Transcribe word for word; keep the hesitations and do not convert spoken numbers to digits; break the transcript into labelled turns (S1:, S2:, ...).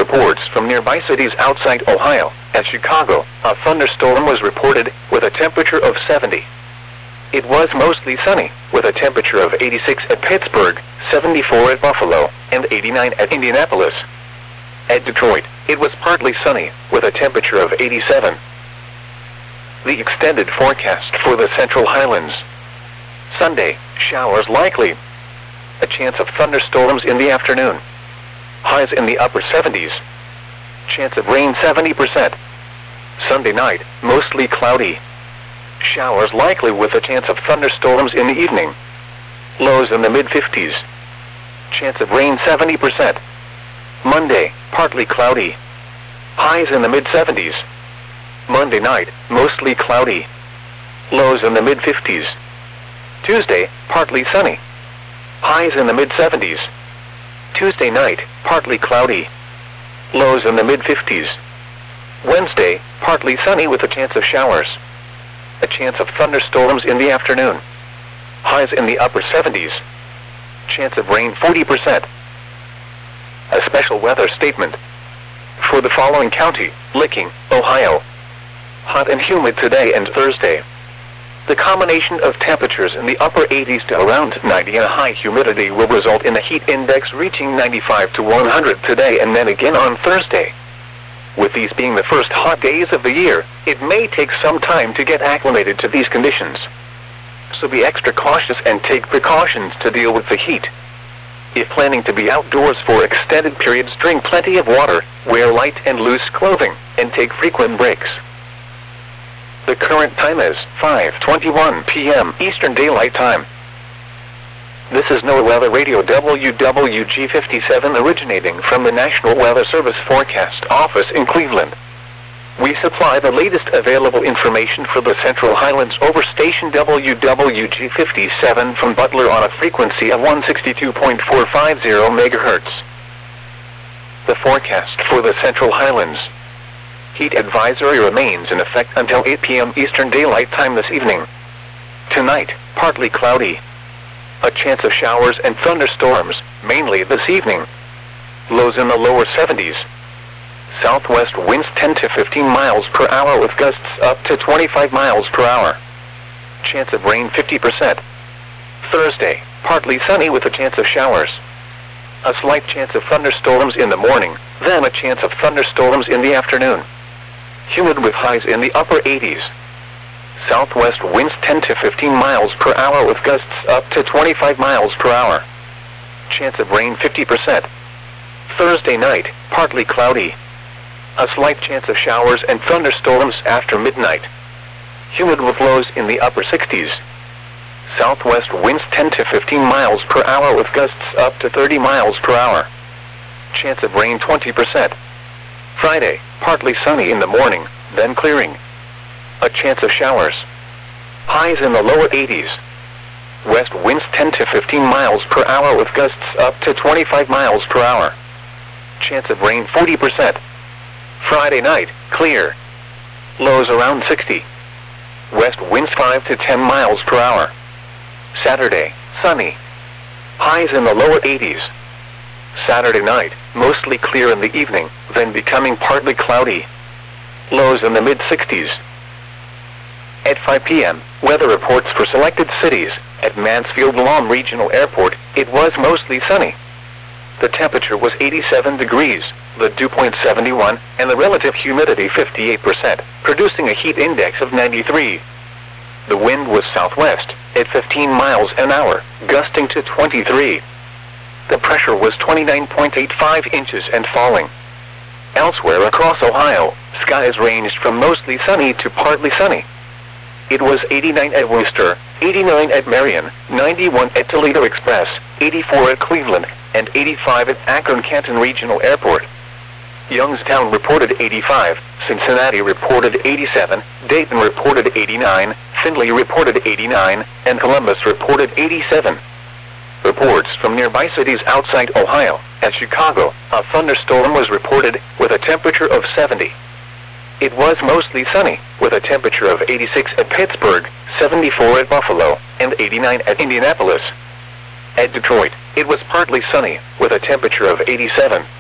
S1: reports from nearby cities outside Ohio. At Chicago, a thunderstorm was reported, with a temperature of seventy. It was mostly sunny, with a temperature of eighty-six at Pittsburgh, seventy-four at Buffalo, and eighty-nine at Indianapolis. At Detroit, it was partly sunny, with a temperature of eighty-seven. The extended forecast for the Central Highlands. Sunday, showers likely. A chance of thunderstorms in the afternoon. Highs in the upper seventies. Chance of rain seventy percent. Sunday night, mostly cloudy. Showers likely with a chance of thunderstorms in the evening. Lows in the mid fifties. Chance of rain seventy percent. Monday, partly cloudy. Highs in the mid seventies. Monday night, mostly cloudy. Lows in the mid fifties. Tuesday, partly sunny. Highs in the mid seventies. Tuesday night, partly cloudy. Lows in the mid fifties. Wednesday, partly sunny with a chance of showers. A chance of thunderstorms in the afternoon. Highs in the upper seventies. Chance of rain forty percent. A special weather statement. For the following county, Licking, Ohio. Hot and humid today and Thursday. The combination of temperatures in the upper eighties to around ninety and a high humidity will result in a heat index reaching ninety-five to one hundred today and then again on Thursday. With these being the first hot days of the year, it may take some time to get acclimated to these conditions. So be extra cautious and take precautions to deal with the heat. If planning to be outdoors for extended periods, drink plenty of water, wear light and loose clothing, and take frequent breaks. The current time is five twenty-one p m Eastern Daylight Time. This is NOAA Weather Radio W W G fifty-seven originating from the National Weather Service Forecast Office in Cleveland. We supply the latest available information for the Central Highlands over station W W G fifty-seven from Butler on a frequency of one sixty-two point four five zero megahertz. The forecast for the Central Highlands. Heat advisory remains in effect until eight p m Eastern Daylight Time this evening. Tonight, partly cloudy. A chance of showers and thunderstorms, mainly this evening. Lows in the lower seventies. Southwest winds ten to fifteen miles per hour with gusts up to twenty-five miles per hour. Chance of rain fifty percent. Thursday, partly sunny with a chance of showers. A slight chance of thunderstorms in the morning, then a chance of thunderstorms in the afternoon. Humid with highs in the upper eighties. Southwest winds ten to fifteen miles per hour with gusts up to twenty-five miles per hour. Chance of rain fifty percent. Thursday night, partly cloudy. A slight chance of showers and thunderstorms after midnight. Humid with lows in the upper sixties. Southwest winds ten to fifteen miles per hour with gusts up to thirty miles per hour. Chance of rain twenty percent. Friday, partly sunny in the morning, then clearing. A chance of showers. Highs in the lower eighties. West winds ten to fifteen miles per hour with gusts up to twenty-five miles per hour. Chance of rain forty percent. Friday night, clear. Lows around sixty. West winds five to ten miles per hour. Saturday, sunny. Highs in the lower eighties. Saturday night, mostly clear in the evening, then becoming partly cloudy. Lows in the mid sixties. At five p m, weather reports for selected cities. At Mansfield-Lahm Regional Airport, it was mostly sunny. The temperature was eighty-seven degrees, the dew point seventy-one, and the relative humidity fifty-eight percent, producing a heat index of ninety-three. The wind was southwest, at fifteen miles an hour, gusting to twenty-three. The pressure was twenty-nine point eight five inches and falling. Elsewhere across Ohio, skies ranged from mostly sunny to partly sunny. It was eighty-nine at Worcester, eighty-nine at Marion, ninety-one at Toledo Express, eighty-four at Cleveland, and eighty-five at Akron-Canton Regional Airport. Youngstown reported eighty-five, Cincinnati reported eighty-seven, Dayton reported eighty-nine, Findlay reported eighty-nine, and Columbus reported eighty-seven. Reports from nearby cities outside Ohio. At Chicago, a thunderstorm was reported, with a temperature of seventy. It was mostly sunny, with a temperature of eighty-six at Pittsburgh, seventy-four at Buffalo, and eighty-nine at Indianapolis. At Detroit, it was partly sunny, with a temperature of eighty-seven.